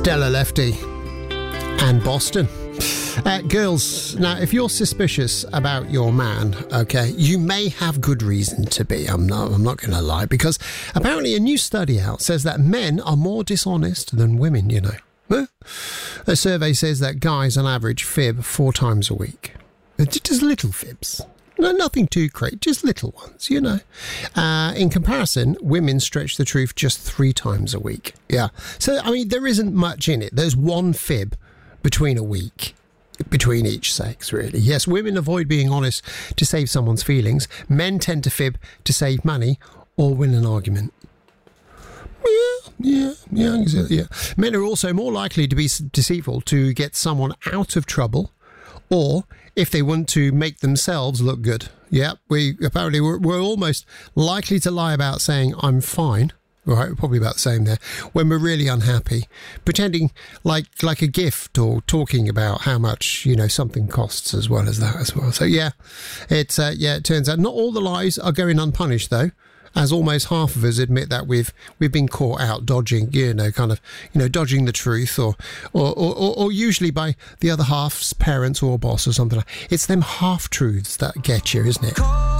Stella Lefty and Boston. Girls, now if you're suspicious about your man, okay, you may have good reason to be. I'm not going to lie, because apparently a new study out says that men are more dishonest than women, you know. A survey says that guys on average fib 4 times a week. Just little fibs. No, nothing too great, just little ones, you know. In comparison, women stretch the truth just 3 times a week. Yeah. So, I mean, there isn't much in it. There's one fib between a week, between each sex, really. Yes, women avoid being honest to save someone's feelings. Men tend to fib to save money or win an argument. Yeah. Men are also more likely to be deceitful to get someone out of trouble, or if they want to make themselves look good. Yeah, we're almost likely to lie about saying I'm fine. Right, probably about the same there. When we're really unhappy, pretending like a gift, or talking about how much, you know, something costs as well as that as well. So yeah, it turns out not all the lies are going unpunished though, as almost half of us admit that we've been caught out dodging, dodging the truth, or usually by the other half's parents or boss or something like that. It's them half truths that get you, isn't it?